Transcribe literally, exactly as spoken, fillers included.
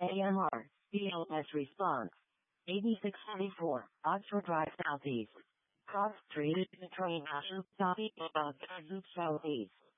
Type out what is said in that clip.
A M R, B L S response. eighty-six twenty-four, Oxford Drive Southeast. Cross Street, Victoria National, Southeast, Southeast.